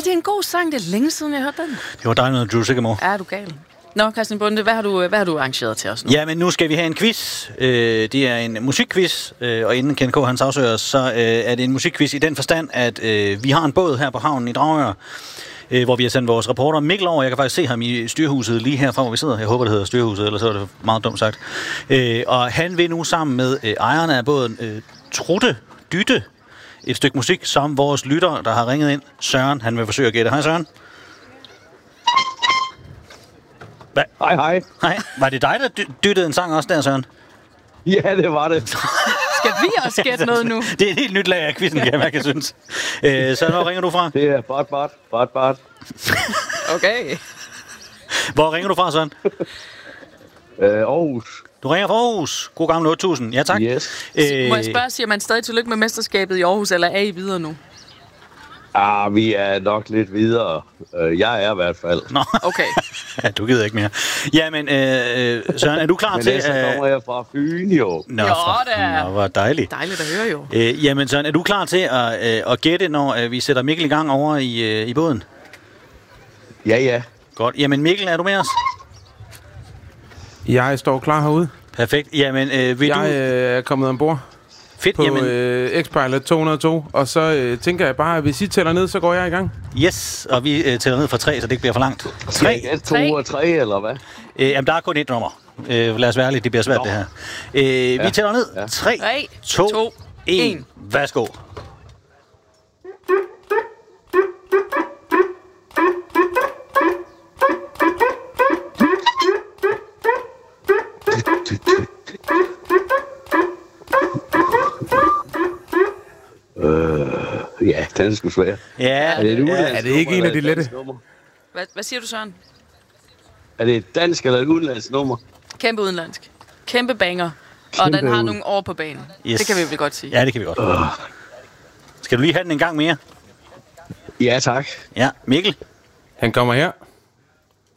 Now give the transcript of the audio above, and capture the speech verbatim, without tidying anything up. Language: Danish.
det er en god sang. Det er længe siden, jeg har hørt den. Det var dig noget, Drew Sigamore. Ja, du gal. Nå, Christian Bonde, hvad har du, hvad har du arrangeret til os nu? Ja, men nu skal vi have en quiz. Øh, det er en musikquiz, øh, og inden Ken K. han sagsøger, så øh, er det en musikquiz i den forstand, at øh, vi har en båd her på havnen i Dragør, øh, hvor vi har sendt vores reporter Mikkel over. Jeg kan faktisk se ham i styrhuset lige herfra, hvor vi sidder. Jeg håber, det hedder styrhuset, ellers så er det meget dumt sagt. Øh, og han vil nu sammen med øh, ejerne af båden øh, Trutte Dytte et stykke musik, som vores lytter, der har ringet ind. Søren, han vil forsøge at gætte. Hej Søren. Hva? Hej, hej. Hej. Var det dig, der dy- dyttede en sang også der, Søren? Ja, det var det. Skal vi også gætte noget nu? Det er et helt nyt lag af quizzen, kan jeg mærke, jeg synes. Øh, Søren, hvor ringer du fra? Det er bot, bot, bot, bot. Okay. Hvor ringer du fra, Søren? Øh, Aarhus. Du ringer fra Aarhus. God gamle otte tusind. Ja, tak. Yes. Øh, Må jeg spørge, siger man stadig tillykke med mesterskabet i Aarhus, eller er I videre nu? Ah, vi er nok lidt videre. Øh, jeg er i hvert fald. Nå, Okay. ja, du gider ikke mere. Jamen, øh, Søren, er du klar Men til... ellers så kommer jeg fra Fyn, jo. Nå, Jo, for, det er- nå, hvor dejligt. Dejligt at høre jo. Øh, jamen, Søren, er du klar til at, øh, at gætte, når øh, vi sætter Mikkel i gang over i, øh, i båden? Ja, ja. Godt. Jamen, Mikkel, er du med os? Jeg står klar herude. Perfekt. Jamen, øh, vil Jeg du... øh, er kommet ombord Fedt, på jamen... øh, X-Pilot to hundrede og to, og så øh, tænker jeg bare, at hvis I tæller ned, så går jeg i gang. Yes, og vi øh, tæller ned fra tre, så det ikke bliver for langt. Tre, et, to Tre. og tre, eller hvad? Øh, jamen, der er kun et nummer. Øh, lad os være ærlige, det bliver svært, Nå. det her. Øh, ja. Vi tæller ned. Ja. tre, Tre, to, to, en. en. Værsgo. Øh, ja, den er sgu svær. Ja, Er det et udenlandsk Er det ikke nummer, en af de eller et lette? dansk nummer? Hvad, hvad siger du, Søren? Er det et dansk eller et udenlandsk nummer? Kæmpe udenlandsk. Kæmpe banger. Og Kæmpe den har ud- nogle år på banen. Yes. Det kan vi vel godt sige. Ja, det kan vi godt. Uh. Skal du lige have den en gang mere? Ja, tak. Ja, Mikkel. Han kommer her.